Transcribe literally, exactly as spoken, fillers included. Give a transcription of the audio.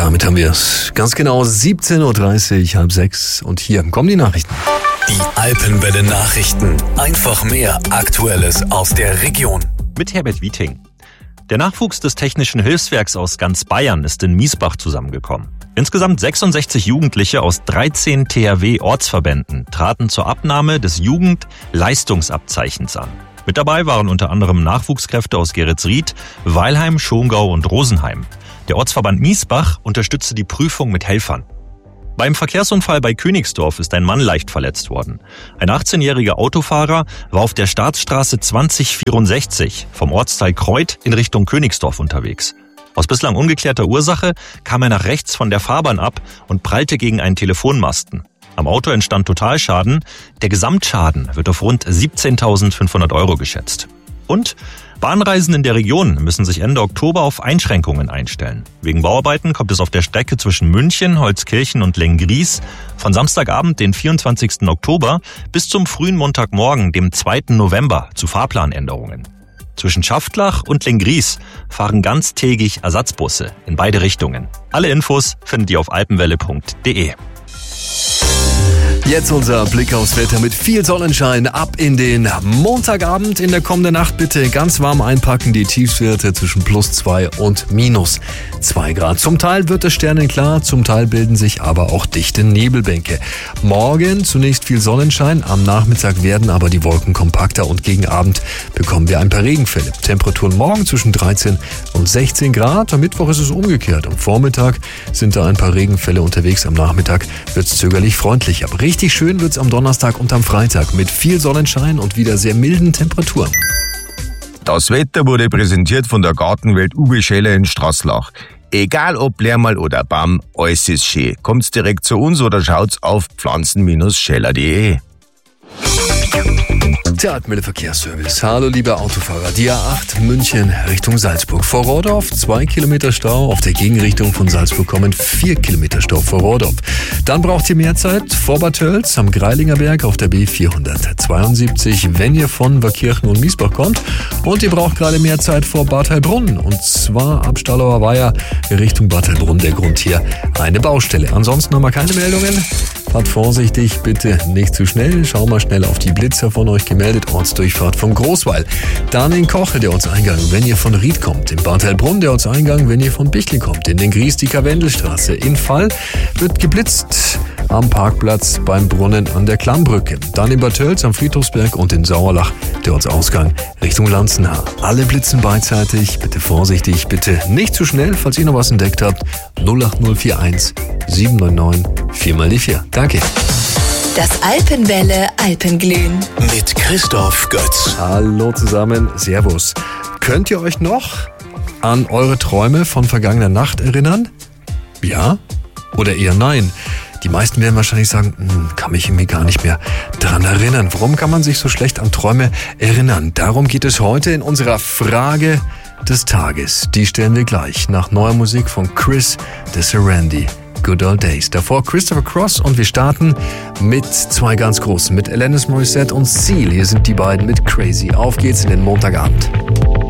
damit haben wir es. Ganz genau siebzehn Uhr dreißig, halb sechs. Und hier kommen die Nachrichten. Die Alpenwelle Nachrichten. Einfach mehr Aktuelles aus der Region. Mit Herbert Wieting. Der Nachwuchs des Technischen Hilfswerks aus ganz Bayern ist in Miesbach zusammengekommen. Insgesamt sechsundsechzig Jugendliche aus dreizehn T H W-Ortsverbänden traten zur Abnahme des Jugendleistungsabzeichens an. Mit dabei waren unter anderem Nachwuchskräfte aus Geretsried, Weilheim, Schongau und Rosenheim. Der Ortsverband Miesbach unterstützte die Prüfung mit Helfern. Beim Verkehrsunfall bei Königsdorf ist ein Mann leicht verletzt worden. Ein achtzehnjähriger Autofahrer war auf der Staatsstraße zwanzig vierundsechzig vom Ortsteil Kreuth in Richtung Königsdorf unterwegs. Aus bislang ungeklärter Ursache kam er nach rechts von der Fahrbahn ab und prallte gegen einen Telefonmasten. Am Auto entstand Totalschaden. Der Gesamtschaden wird auf rund siebzehntausendfünfhundert Euro geschätzt. Und Bahnreisende in der Region müssen sich Ende Oktober auf Einschränkungen einstellen. Wegen Bauarbeiten kommt es auf der Strecke zwischen München, Holzkirchen und Lenggries von Samstagabend, den vierundzwanzigsten Oktober, bis zum frühen Montagmorgen, dem zweiten November, zu Fahrplanänderungen. Zwischen Schaftlach und Lenggries fahren ganztägig Ersatzbusse in beide Richtungen. Alle Infos findet ihr auf alpenwelle punkt de. Jetzt unser Blick aufs Wetter mit viel Sonnenschein ab in den Montagabend. In der kommenden Nacht bitte ganz warm einpacken. Die Tiefstwerte zwischen plus zwei und minus zwei Grad. Zum Teil wird es sternenklar, zum Teil bilden sich aber auch dichte Nebelbänke. Morgen zunächst viel Sonnenschein, am Nachmittag werden aber die Wolken kompakter und gegen Abend bekommen wir ein paar Regenfälle. Temperaturen morgen zwischen dreizehn und sechzehn Grad. Am Mittwoch ist es umgekehrt. Am Vormittag sind da ein paar Regenfälle unterwegs. Am Nachmittag wird es zögerlich freundlich. Aber richtig schön wird's am Donnerstag und am Freitag mit viel Sonnenschein und wieder sehr milden Temperaturen. Das Wetter wurde präsentiert von der Gartenwelt Uwe Scheller in Straßlach. Egal ob Lärmal oder Baum, alles ist schön. Kommt's direkt zu uns oder schaut's auf pflanzen Bindestrich scheller punkt de. Der Alpenwelle Verkehrsservice. Hallo liebe Autofahrer. Die A acht München Richtung Salzburg. Vor Rohrdorf zwei Kilometer Stau. Auf der Gegenrichtung von Salzburg kommen vier Kilometer Stau vor Rohrdorf. Dann braucht ihr mehr Zeit vor Bad Tölz am Greilinger Berg auf der B vierhundertzweiundsiebzig, wenn ihr von Waakirchen und Miesbach kommt. Und ihr braucht gerade mehr Zeit vor Bad Heilbrunn. Und zwar ab Stallauer Weiher Richtung Bad Heilbrunn. Der Grund hier eine Baustelle. Ansonsten haben wir keine Meldungen. Fahrt vorsichtig, bitte nicht zu schnell. Schau mal schnell auf die Blitzer von euch gemeldet. Ortsdurchfahrt von Großweil. Dann in Kochel der Ortseingang, wenn ihr von Ried kommt. In Bad Heilbrunn der Ortseingang, wenn ihr von Bichl kommt. In den Gries die Karwendelstraße. In Fall wird geblitzt am Parkplatz beim Brunnen an der Klammbrücke. Dann in Bad Tölz am Friedhofsberg und in Sauerlach der Ortsausgang Richtung Lanzenhaar. Alle blitzen beidseitig. Bitte vorsichtig, bitte nicht zu schnell. Falls ihr noch was entdeckt habt, null acht null vier eins sieben neun neun vier mal die vier. Danke. Das Alpenwelle Alpenglühen. Mit Christoph Götz. Hallo zusammen, Servus. Könnt ihr euch noch an eure Träume von vergangener Nacht erinnern? Ja? Oder eher nein? Die meisten werden wahrscheinlich sagen, kann mich irgendwie gar nicht mehr daran erinnern. Warum kann man sich so schlecht an Träume erinnern? Darum geht es heute in unserer Frage des Tages. Die stellen wir gleich nach neuer Musik von Chris Desirandi. Good Old Days. Davor Christopher Cross und wir starten mit zwei ganz großen, mit Alanis Morissette und Seal. Hier sind die beiden mit Crazy. Auf geht's in den Montagabend.